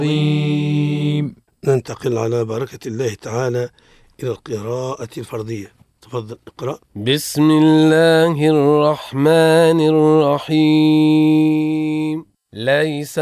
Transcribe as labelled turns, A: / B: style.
A: ننتقل على بركة الله تعالى إلى القراءة الفردية. تفضل اقرأ.
B: بسم الله الرحمن الرحيم. ليس